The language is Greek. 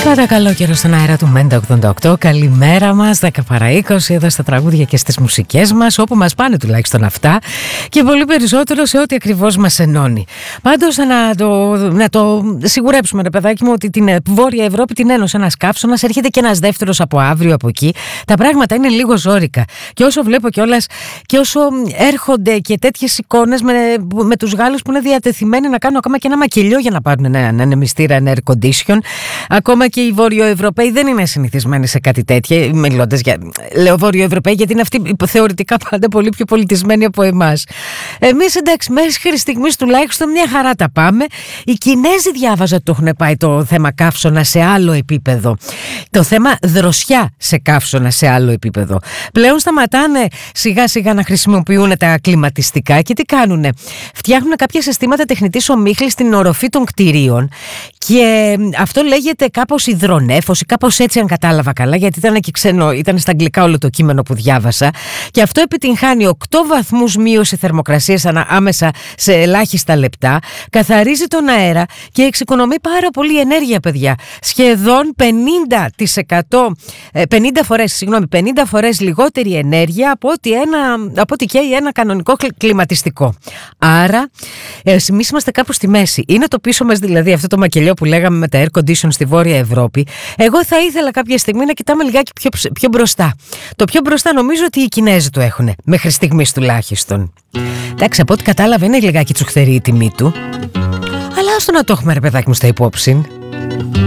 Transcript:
Παρακαλώ, καιρό στον αέρα του Μέντα 88. Καλημέρα μας, 10 παρά 20 εδώ στα τραγούδια και στις μουσικές μας, όπου μας πάνε τουλάχιστον αυτά, και πολύ περισσότερο σε ό,τι ακριβώς μας ενώνει. Πάντως να το σιγουρέψουμε, ρε παιδάκι μου, ότι την Βόρεια Ευρώπη την ένωσε ένας καύσωνας, έρχεται και ένας δεύτερος από αύριο από εκεί. Τα πράγματα είναι λίγο ζόρικα. Και όσο βλέπω κιόλας και όσο έρχονται και τέτοιες εικόνες με τους Γάλλους που είναι διατεθειμένοι να κάνουν ακόμα και ένα μακελιό για να πάρουν ένα μυστήρα, ένα air condition. Ακόμα και οι Βόρειο-Ευρωπαίοι δεν είναι συνηθισμένοι σε κάτι τέτοιο. Μιλώντας για. Λέω Βόρειο-Ευρωπαίοι γιατί είναι αυτοί θεωρητικά πάντα πολύ πιο πολιτισμένοι από εμάς. Εμείς, εντάξει, μέχρι στιγμής τουλάχιστον μια χαρά τα πάμε. Οι Κινέζοι διάβαζα ότι το έχουν πάει το θέμα καύσωνα σε άλλο επίπεδο. Το θέμα δροσιά σε καύσωνα σε άλλο επίπεδο. Πλέον σταματάνε σιγά-σιγά να χρησιμοποιούν τα κλιματιστικά και τι κάνουνε. Φτιάχνουν κάποια συστήματα τεχνητής ομίχλης στην οροφή των κτηρίων και αυτό λέγεται κάπως υδρονέφωση, κάπως έτσι, αν κατάλαβα καλά, γιατί ήταν και ξένο, ήταν στα αγγλικά όλο το κείμενο που διάβασα. Και αυτό επιτυγχάνει 8 βαθμούς μείωση θερμοκρασίας άμεσα σε ελάχιστα λεπτά, καθαρίζει τον αέρα και εξοικονομεί πάρα πολύ ενέργεια, παιδιά. Σχεδόν 50 φορές λιγότερη ενέργεια από ό,τι καίει ένα κανονικό κλιματιστικό. Άρα, εμείς είμαστε κάπου στη μέση. Είναι το πίσω μας, δηλαδή, αυτό το μακελιό που λέγαμε με τα air condition στη Βόρεια Ευρώπη. Εγώ θα ήθελα κάποια στιγμή να κοιτάμε λιγάκι πιο μπροστά. Το πιο μπροστά νομίζω ότι οι Κινέζοι το έχουν, μέχρι στιγμής τουλάχιστον. Εντάξει, από ό,τι κατάλαβα είναι λιγάκι τσουχτερή η τιμή του. Αλλά άστο να το έχουμε, ρε παιδάκι μου, στα υπόψη.